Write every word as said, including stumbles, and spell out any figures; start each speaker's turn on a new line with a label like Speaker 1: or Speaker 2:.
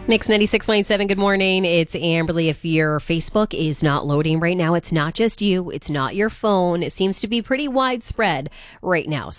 Speaker 1: Mix ninety-six point seven, good morning. It's Amberly. If your Facebook is not loading right now, it's not just you. It's not your phone. It seems to be pretty widespread right now.